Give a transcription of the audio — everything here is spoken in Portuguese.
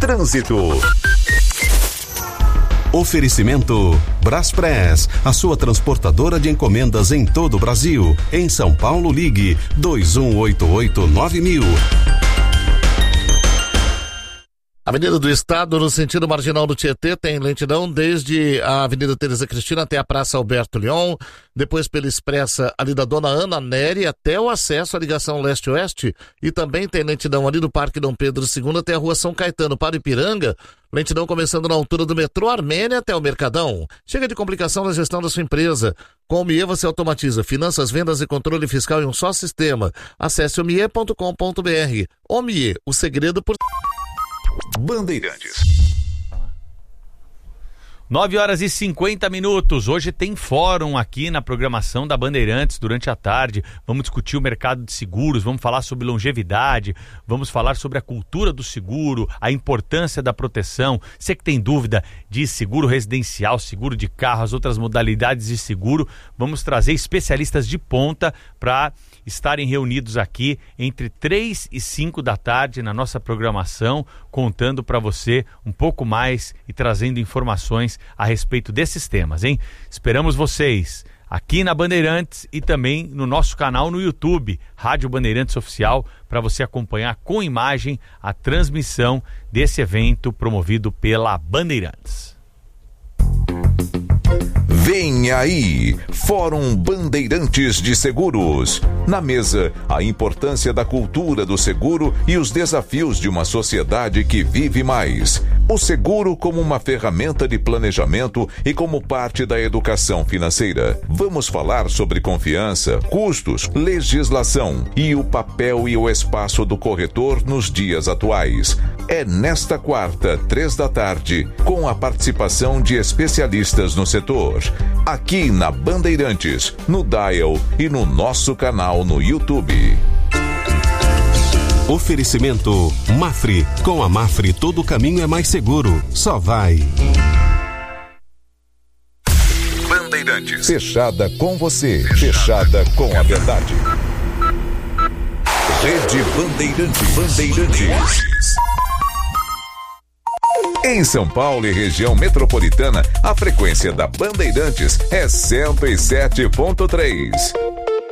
Trânsito. Oferecimento Braspress, a sua transportadora de encomendas em todo o Brasil. Em São Paulo, ligue 2188-9000. Avenida do Estado, no sentido marginal do Tietê, tem lentidão desde a Avenida Teresa Cristina até a Praça Alberto Leon, depois pela expressa ali da Dona Ana Nery até o acesso à ligação leste-oeste, e também tem lentidão ali do Parque Dom Pedro II até a Rua São Caetano para Ipiranga, lentidão começando na altura do metrô Armênia até o Mercadão. Chega de complicação na gestão da sua empresa. Com o Mie você automatiza finanças, vendas e controle fiscal em um só sistema. Acesse omie.com.br. Omie, o segredo por... Bandeirantes. 9h50. Hoje tem fórum aqui na programação da Bandeirantes durante a tarde. Vamos discutir o mercado de seguros, vamos falar sobre longevidade, vamos falar sobre a cultura do seguro, a importância da proteção. Você que tem dúvida de seguro residencial, seguro de carro, as outras modalidades de seguro, vamos trazer especialistas de ponta para estarem reunidos aqui entre 3 e 5 da tarde na nossa programação, contando para você um pouco mais e trazendo informações a respeito desses temas, hein? Esperamos vocês aqui na Bandeirantes e também no nosso canal no YouTube, Rádio Bandeirantes Oficial, para você acompanhar com imagem a transmissão desse evento promovido pela Bandeirantes. Vem aí, Fórum Bandeirantes de Seguros. Na mesa, a importância da cultura do seguro e os desafios de uma sociedade que vive mais. O seguro como uma ferramenta de planejamento e como parte da educação financeira. Vamos falar sobre confiança, custos, legislação e o papel e o espaço do corretor nos dias atuais. É nesta quarta, 3 da tarde, com a participação de especialistas no setor. Aqui na Bandeirantes, no Dial e no nosso canal no YouTube. Oferecimento Mafre. Com a Mafre todo o caminho é mais seguro. Só vai. Bandeirantes. Fechada com você. Fechada com a verdade. Rede Bandeirantes. Em São Paulo e região metropolitana, a frequência da Bandeirantes é 107.3.